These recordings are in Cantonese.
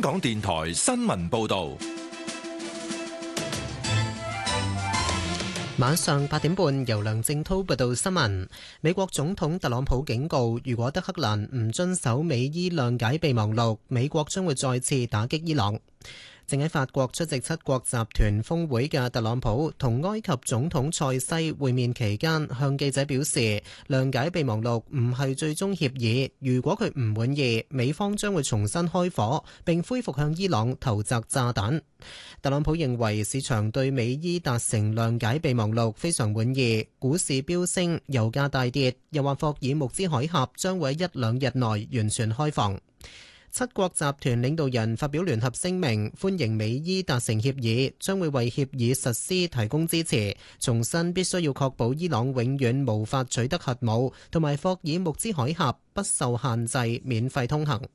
港電台新聞報道。 晚上8點半，由梁正濤報道新聞。美國總統特朗普警告，如果德黑蘭唔遵守美伊諒解備忘錄，美國將會再次打擊伊朗。正喺法國出席七國集團峰會嘅特朗普同埃及總統塞西會面期間，向記者表示，諒解備忘錄唔係最終協議，如果佢唔滿意，美方將會重新開火，並恢復向伊朗投擲炸彈。特朗普認為市場對美伊達成諒解備忘錄非常滿意，股市飆升，油價大跌，又話霍爾木茲海峽將會喺1-2日內完全開放。七國集團領導人發表聯合聲明，歡迎美伊達成協議，將會為協議實施提供支持，重申必須要確保伊朗永遠無法取得核武，同埋霍爾木茲海峽不受限制免費通行。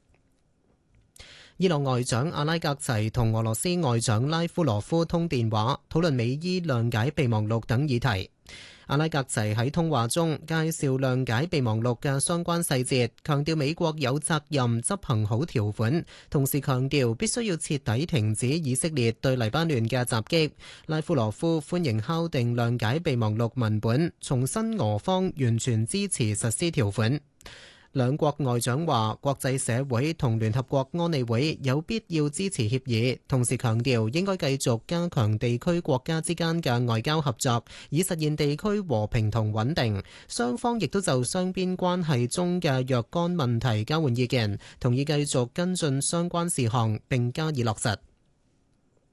伊朗外長阿拉格齊同俄羅斯外長拉夫羅夫通電話，討論美伊諒解備忘錄等議題。阿拉格齊喺通話中介紹諒解備忘錄嘅相關細節，強調美國有責任執行好條款，同時強調必須要徹底停止以色列對黎巴嫩嘅襲擊。拉夫羅夫歡迎敲定諒解備忘錄文本，重申俄方完全支持實施條款。兩國外長話，國際社會同聯合國安理會有必要支持協議，同時強調應該繼續加強地區國家之間嘅外交合作，以實現地區和平同穩定。雙方亦都就雙邊關係中嘅若干問題交換意見，同意繼續跟進相關事項並加以落實。